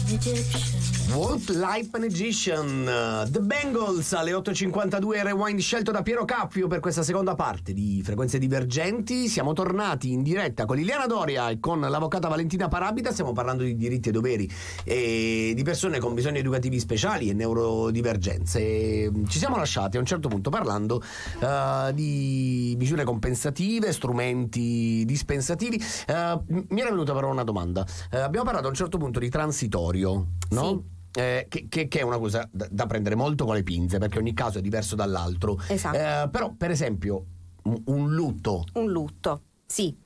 Walk Like an Egyptian, The Bangles alle 8.52, Rewind scelto da Piero Cappio per questa seconda parte di Frequenze Divergenti. Siamo tornati in diretta con Liliana Doria e con l'avvocata Valentina Parabita. Stiamo parlando di diritti e doveri e di persone con bisogni educativi speciali e neurodivergenze. E ci siamo lasciati a un certo punto parlando di misure compensative, strumenti dispensativi. Mi era venuta però una domanda. Abbiamo parlato a un certo punto di transitorio, no? Sì. Che è una cosa da prendere molto con le pinze, perché ogni caso è diverso dall'altro. Esatto. Però per esempio un lutto, sì,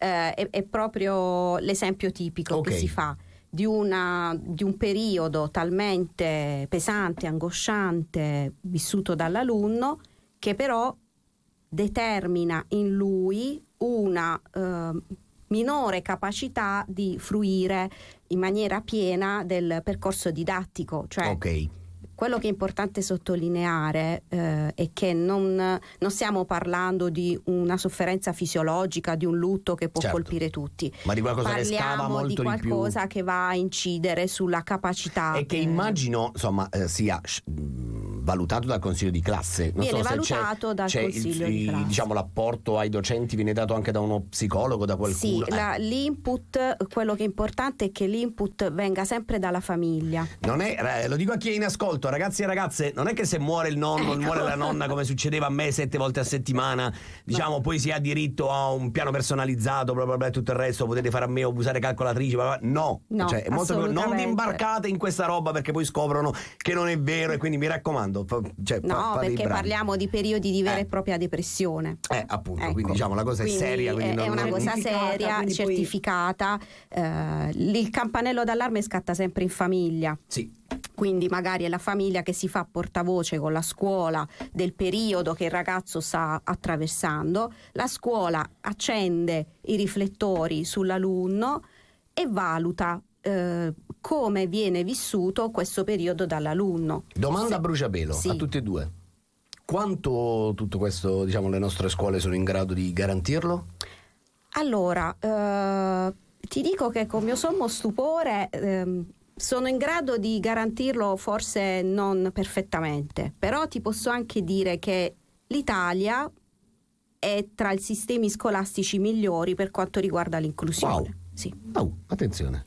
è proprio l'esempio tipico che si fa di un periodo talmente pesante, angosciante vissuto dall'alunno, che però determina in lui una minore capacità di fruire in maniera piena del percorso didattico. Cioè, quello che è importante sottolineare è che non stiamo parlando di una sofferenza fisiologica, di un lutto che può colpire tutti, ma di qualcosa che scava molto di più. Parliamo di qualcosa che va a incidere sulla capacità e che immagino insomma sia valutato dal consiglio di classe. Non viene so valutato se dal consiglio di classe. Diciamo l'apporto ai docenti viene dato anche da uno psicologo, da qualcuno. Sì, l'input, quello che è importante è che l'input venga sempre dalla famiglia. Non è, lo dico a chi è in ascolto, ragazzi e ragazze, non è che se muore il nonno, muore la nonna, come succedeva a me 7 volte a settimana, diciamo, poi si ha diritto a un piano personalizzato, bla bla bla, tutto il resto, potete fare a me o usare calcolatrici, bla bla. No, cioè, è molto più, non vi imbarcate in questa roba, perché poi scoprono che non è vero, e quindi mi raccomando. Perché parliamo di periodi di vera e propria depressione. Appunto, quindi diciamo la cosa è seria. Quindi è una cosa seria, certificata. Il campanello d'allarme scatta sempre in famiglia. Sì. Quindi magari è la famiglia che si fa portavoce con la scuola del periodo che il ragazzo sta attraversando. La scuola accende i riflettori sull'alunno e valuta come viene vissuto questo periodo dall'alunno. Domanda a bruciapelo a tutti e due: quanto tutto questo, diciamo, le nostre scuole sono in grado di garantirlo? Allora, ti dico che con mio sommo stupore sono in grado di garantirlo, forse non perfettamente, però ti posso anche dire che l'Italia è tra i sistemi scolastici migliori per quanto riguarda l'inclusione. Wow. Sì. Attenzione.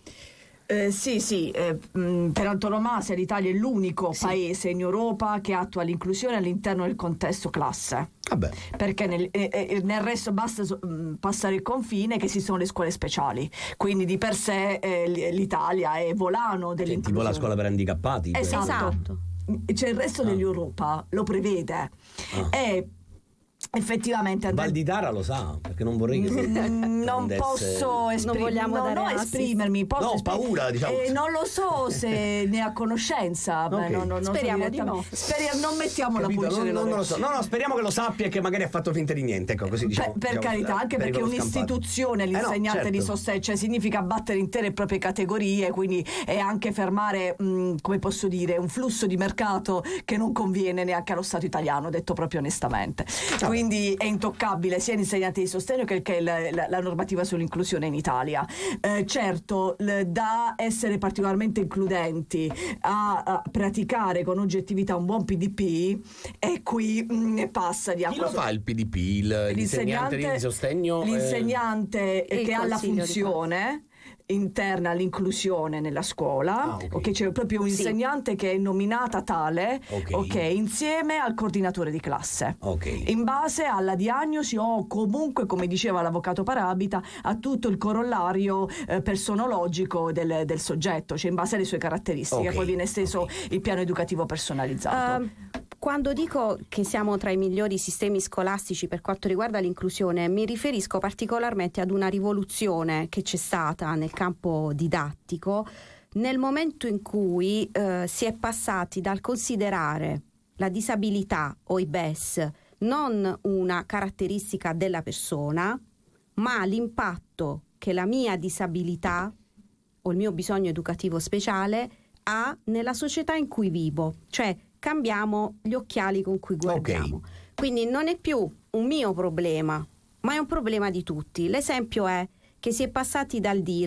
Per antonomasia l'Italia è l'unico paese in Europa che attua l'inclusione all'interno del contesto classe. Perché nel resto basta passare il confine, che esistono le scuole speciali, quindi di per sé l'Italia è volano dell'inclusione. Tipo la scuola per handicappati. Esatto. Cioè il resto dell'Europa lo prevede. E effettivamente Val di Tara lo sa, perché non vorrei che non posso esprimermi, ho paura, diciamo. Non lo so se ne ha conoscenza. Speriamo di no. Non mettiamo la pulce non lo so. No, speriamo che lo sappia e che magari ha fatto finta di niente, ecco, così diciamo. Per carità, anche perché un'istituzione, l'insegnante di sostegno, cioè significa battere intere e proprie categorie, quindi è anche fermare, come posso dire, un flusso di mercato che non conviene neanche allo Stato italiano, detto proprio onestamente. Quindi è intoccabile sia l'insegnante di sostegno che la normativa sull'inclusione in Italia. Certo, da essere particolarmente includenti a praticare con oggettività un buon PDP, e qui passa di acqua. Chi lo fa il PDP? L'insegnante di sostegno? L'insegnante che ha la funzione interna all'inclusione nella scuola, c'è proprio un insegnante che è nominata tale, insieme al coordinatore di classe, in base alla diagnosi o comunque, come diceva l'avvocato Parabita, a tutto il corollario personologico del soggetto, cioè in base alle sue caratteristiche. Poi viene esteso il piano educativo personalizzato. Quando dico che siamo tra i migliori sistemi scolastici per quanto riguarda l'inclusione, mi riferisco particolarmente ad una rivoluzione che c'è stata nel campo didattico nel momento in cui si è passati dal considerare la disabilità o i BES non una caratteristica della persona, ma l'impatto che la mia disabilità o il mio bisogno educativo speciale ha nella società in cui vivo. Cioè, cambiamo gli occhiali con cui guardiamo. Quindi non è più un mio problema, ma è un problema di tutti. L'esempio è che si è passati dal dire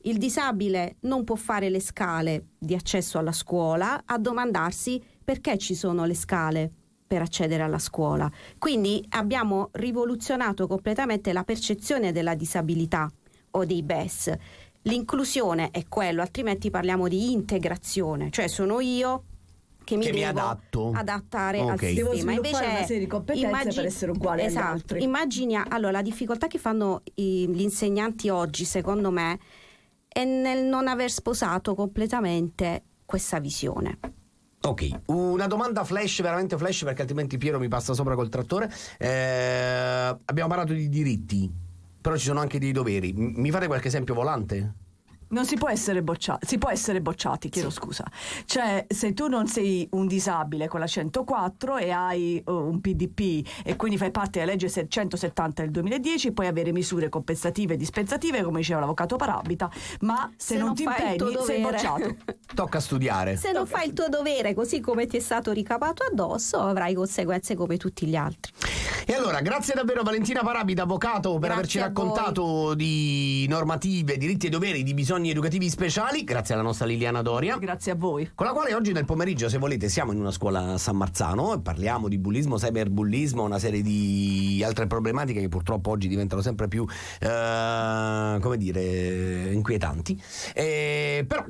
Il disabile non può fare le scale di accesso alla scuola, a domandarsi perché ci sono le scale per accedere alla scuola. Quindi abbiamo rivoluzionato completamente la percezione della disabilità o dei BES. L'inclusione è quello, altrimenti parliamo di integrazione, cioè sono io che mi devo adattare al sistema. Devo sviluppare una serie di competenze per essere uguale agli altri. Immagina, allora, la difficoltà che fanno gli insegnanti oggi, secondo me, è nel non aver sposato completamente questa visione. Ok, una domanda flash, veramente flash, perché altrimenti Piero mi passa sopra col trattore. Abbiamo parlato di diritti, però ci sono anche dei doveri. Mi fate qualche esempio volante? Non si può essere bocciati, si può essere bocciati, chiedo scusa. Cioè, se tu non sei un disabile con la 104 e hai un PDP e quindi fai parte della legge 170 del 2010, puoi avere misure compensative e dispensative, come diceva l'avvocato Parabita, ma se non ti impegni sei bocciato. Tocca studiare. Se non fai il tuo dovere, così come ti è stato ricapato addosso, avrai conseguenze come tutti gli altri. E allora, grazie davvero Valentina Parabita, avvocato, per averci raccontato di normative, diritti e doveri, di bisogni educativi speciali. Grazie alla nostra Liliana Doria. Grazie a voi. Con la quale oggi nel pomeriggio, se volete, siamo in una scuola a San Marzano e parliamo di bullismo, cyberbullismo, una serie di altre problematiche che purtroppo oggi diventano sempre più, come dire, inquietanti. Però